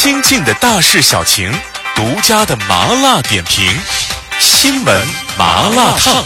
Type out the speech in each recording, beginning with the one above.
亲近的大事小情，独家的麻辣点评，新闻麻辣烫。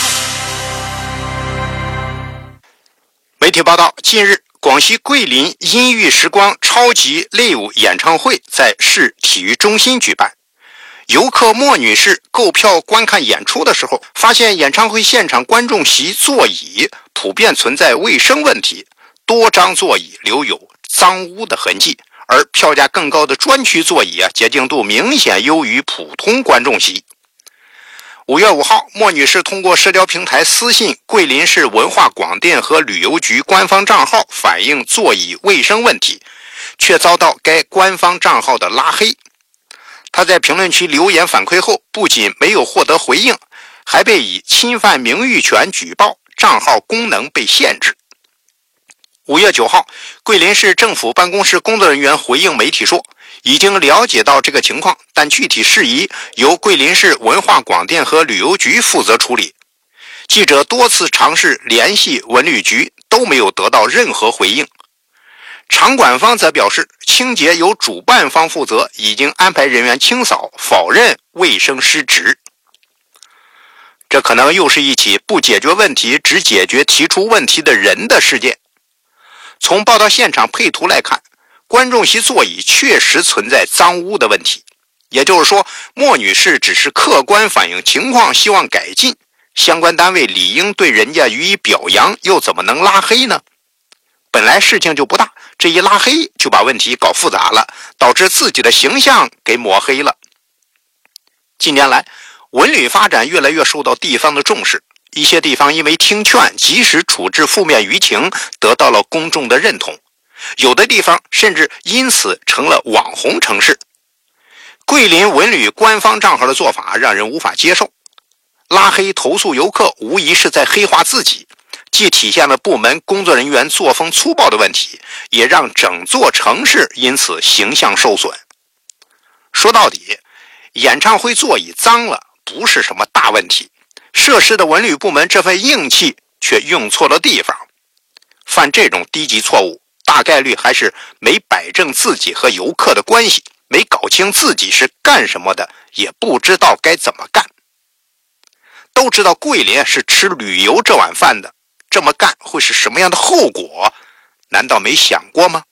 媒体报道，近日广西桂林音域时光超级 Live 演唱会在市体育中心举办。游客莫女士购票观看演出的时候，发现演唱会现场观众席座椅普遍存在卫生问题，多张座椅留有脏污的痕迹，而票价更高的专区座椅洁净度明显优于普通观众席。5月5号，莫女士通过社交平台私信桂林市文化广电和旅游局官方账号反映座椅卫生问题，却遭到该官方账号的拉黑。她在评论区留言反馈后，不仅没有获得回应，还被以侵犯名誉权举报，账号功能被限制。5月9号，桂林市政府办公室工作人员回应媒体说，已经了解到这个情况，但具体事宜由桂林市文化广电和旅游局负责处理。记者多次尝试联系文旅局，都没有得到任何回应。场馆方则表示，清洁由主办方负责，已经安排人员清扫，否认卫生失职。这可能又是一起不解决问题，只解决提出问题的人的事件。从报道现场配图来看，观众席座椅确实存在脏污的问题，也就是说，莫女士只是客观反映情况，希望改进，相关单位理应对人家予以表扬，又怎么能拉黑呢？本来事情就不大，这一拉黑就把问题搞复杂了，导致自己的形象给抹黑了。近年来，文旅发展越来越受到地方的重视，一些地方因为听劝及时处置负面舆情，得到了公众的认同，有的地方甚至因此成了网红城市。桂林文旅官方账号的做法让人无法接受，拉黑投诉游客无疑是在黑化自己，既体现了部门工作人员作风粗暴的问题，也让整座城市因此形象受损。说到底，演唱会座椅脏了不是什么大问题，涉事的文旅部门这份硬气却用错了地方。犯这种低级错误，大概率还是没摆正自己和游客的关系，没搞清自己是干什么的，也不知道该怎么干。都知道桂林是吃旅游这碗饭的，这么干会是什么样的后果？难道没想过吗？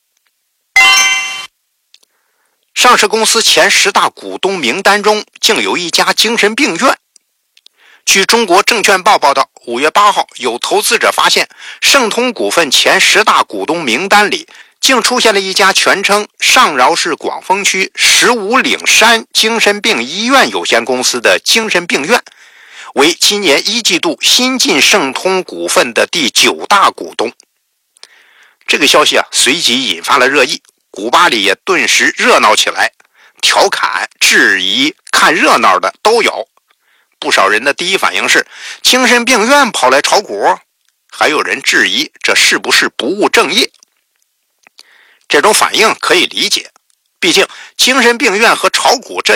上市公司前10大股东名单中竟有一家精神病院。据中国证券报报道，5月8号，有投资者发现盛通股份前10大股东名单里竟出现了一家全称上饶市广丰区15岭山精神病医院有限公司的精神病院，为今年1季度新进盛通股份的第9大股东。这个消息随即引发了热议，股吧里也顿时热闹起来，调侃、质疑、看热闹的都有。不少人的第一反应是，精神病院跑来炒股，还有人质疑这是不是不务正业。这种反应可以理解，毕竟精神病院和炒股这